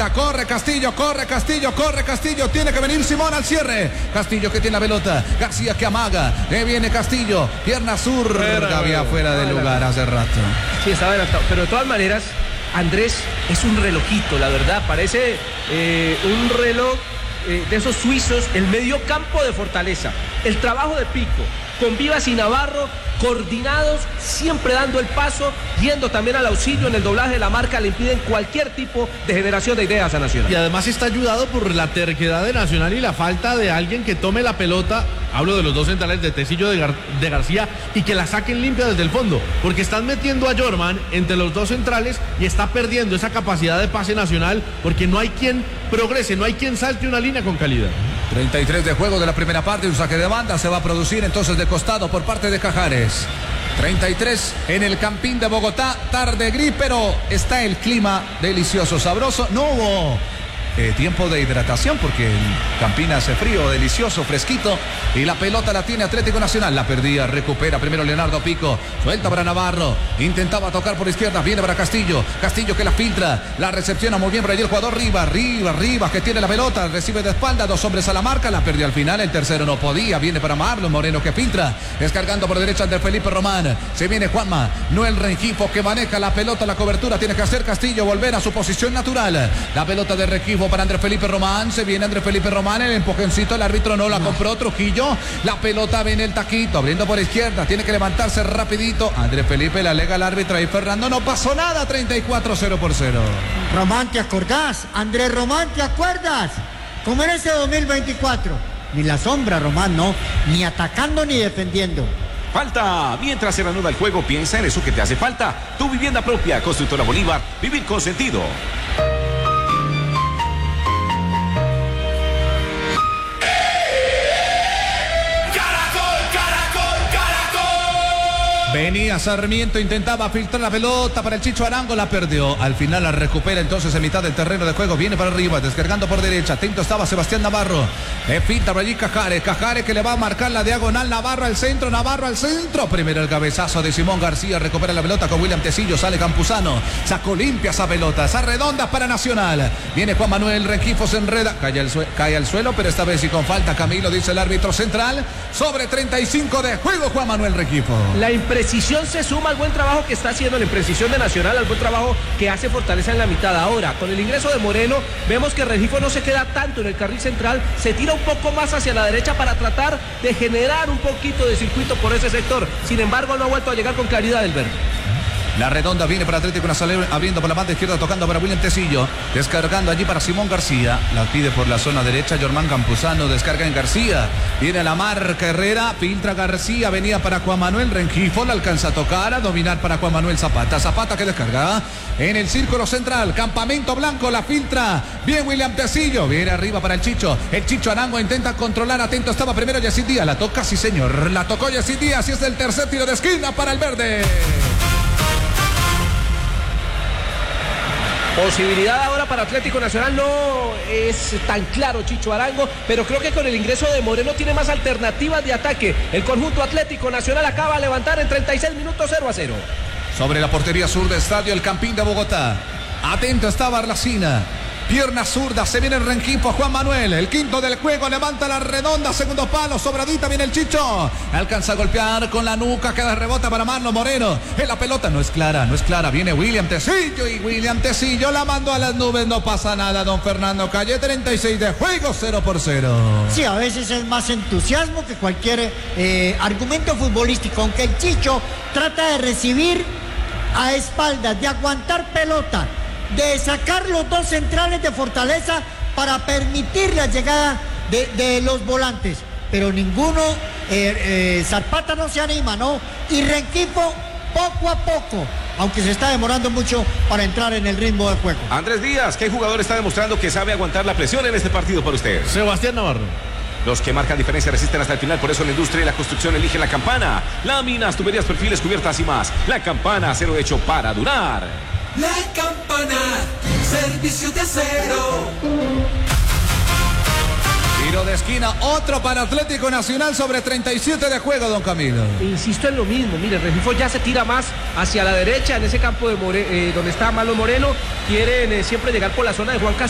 falta, corre Castillo, tiene que venir Simón al cierre. Castillo que tiene la pelota, García que amaga, viene Castillo, pierna zurda, había fuera de lugar hace rato. Sí, estaba adelantado, pero de todas maneras, Andrés es un relojito, la verdad, parece un reloj de esos suizos, el medio campo de Fortaleza, el trabajo de Pico, con Vivas y Navarro, coordinados, siempre dando el paso, yendo también al auxilio en el doblaje de la marca, le impiden cualquier tipo de generación de ideas a Nacional. Y además está ayudado por la terquedad de Nacional y la falta de alguien que tome la pelota, hablo de los dos centrales de Tecillo de García, y que la saquen limpia desde el fondo, porque están metiendo a Jorman entre los dos centrales y está perdiendo esa capacidad de pase Nacional, porque no hay quien progrese, no hay quien salte una línea con calidad. 33 de juego de la primera parte, un saque de banda se va a producir entonces de costado por parte de Cajares. 33 en el Campín de Bogotá, tarde gris, pero está el clima delicioso, sabroso. No hubo tiempo de hidratación porque el Campín hace frío, delicioso, fresquito, y la pelota la tiene Atlético Nacional, la perdía, recupera primero Leonardo Pico, suelta para Navarro, intentaba tocar por izquierda, viene para Castillo que la filtra, la recepciona muy bien por allí el jugador Rivas que tiene la pelota, recibe de espalda, dos hombres a la marca, la perdió al final, el tercero no podía, viene para Marlon Moreno que filtra, descargando por derecha Andrés Felipe Román, se viene Juanma, Noel Rengifo que maneja la pelota, la cobertura tiene que hacer Castillo, volver a su posición natural, la pelota de Rengifo para Andrés Felipe Román, se viene Andrés Felipe Román, el empujoncito, el árbitro no la compró, Trujillo, la pelota viene el taquito, abriendo por izquierda, tiene que levantarse rapidito, Andrés Felipe le alega al árbitro y Fernando, no pasó nada, 34-0 por 0. Román, ¿te acordás? Andrés Román, ¿te acuerdas? ¿Cómo era ese 2024? Ni la sombra, Román, no, ni atacando ni defendiendo. Falta. Mientras se reanuda el juego, piensa en eso que te hace falta. Tu vivienda propia, Constructora Bolívar, vivir con sentido. Venía Sarmiento, intentaba filtrar la pelota para el Chicho Arango, la perdió. Al final la recupera entonces en mitad del terreno de juego. Viene para arriba, descargando por derecha. Atento estaba Sebastián Navarro. Le finta por allí Cajares que le va a marcar la diagonal. Navarro al centro. Primero el cabezazo de Simón García. Recupera la pelota con William Tecillo. Sale Campuzano. Sacó limpia esa pelota. Esa redonda para Nacional. Viene Juan Manuel Rengifo, se enreda. Cae al suelo, pero esta vez y con falta. Camilo, dice el árbitro central. Sobre 35 de juego Juan Manuel Rengifo. La imprecisión se suma al buen trabajo que está haciendo la imprecisión de Nacional, al buen trabajo que hace Fortaleza en la mitad. Ahora, con el ingreso de Moreno, vemos que Rengifo no se queda tanto en el carril central, se tira un poco más hacia la derecha para tratar de generar un poquito de circuito por ese sector. Sin embargo, no ha vuelto a llegar con claridad el verde. La redonda viene para Atlético Nacional, abriendo por la banda izquierda, tocando para William Tecillo, descargando allí para Simón García, la pide por la zona derecha Germán Campuzano, descarga en García, viene a la marca Herrera, filtra García, venía para Juan Manuel Rengifo, la alcanza a tocar, a dominar para Juan Manuel Zapata que descarga en el círculo central, campamento blanco, la filtra, bien William Tecillo, viene arriba para el Chicho Arango intenta controlar, atento estaba primero Yacid Díaz, la toca, sí señor, la tocó Yacid Díaz y es el tercer tiro de esquina para el verde. Posibilidad ahora para Atlético Nacional, no es tan claro Chicho Arango, pero creo que con el ingreso de Moreno tiene más alternativas de ataque. El conjunto Atlético Nacional acaba de levantar en 36 minutos 0-0. Sobre la portería sur del estadio El Campín de Bogotá. Atento está Barlacina. Pierna zurda, se viene el Rengifo, Juan Manuel, el quinto del juego, levanta la redonda, segundo palo, sobradita, viene el Chicho, alcanza a golpear con la nuca, queda rebota para Marlon Moreno, en la pelota no es clara, viene William Tecillo y William Tecillo la mandó a las nubes, no pasa nada, don Fernando Calle, 36 de juego, 0-0. Sí, a veces es más entusiasmo que cualquier argumento futbolístico, aunque el Chicho trata de recibir a espaldas, de aguantar pelota, de sacar los dos centrales de Fortaleza para permitir la llegada de los volantes, pero ninguno, Zapata no se anima, ¿no? Y Rengifo poco a poco, aunque se está demorando mucho para entrar en el ritmo del juego. Andrés Díaz, ¿qué jugador está demostrando que sabe aguantar la presión en este partido para usted? Sebastián Navarro. Los que marcan diferencia resisten hasta el final, por eso la industria y la construcción eligen La Campana. Láminas, tuberías, perfiles, cubiertas y más. La Campana, acero hecho para durar. La Campana, servicio de acero. Tiro de esquina, otro para Atlético Nacional sobre 37 de juego, don Camilo. Insisto en lo mismo, mire, Rengifo ya se tira más hacia la derecha en ese campo de donde está Marlon Moreno. Quieren siempre llegar por la zona de Juan Castillo.